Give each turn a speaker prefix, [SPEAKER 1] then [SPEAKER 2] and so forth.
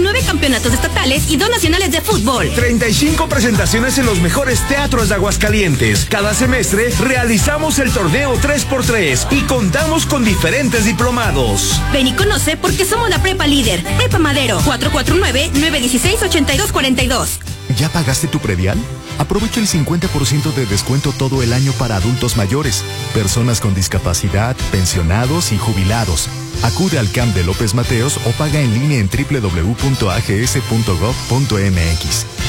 [SPEAKER 1] 9 campeonatos estatales y 2 nacionales de fútbol.
[SPEAKER 2] 35 presentaciones en los mejores teatros de Aguascalientes. Cada semestre realizamos el torneo 3x3 y contamos con diferentes diplomados.
[SPEAKER 1] Ven y conoce porque somos la prepa líder. Prepa Madero, 449-916-8242.
[SPEAKER 3] ¿Ya pagaste tu predial? Aprovecha el 50% de descuento todo el año para adultos mayores, personas con discapacidad, pensionados y jubilados. Acude al CAMP de López Mateos o paga en línea en www.ags.gov.mx.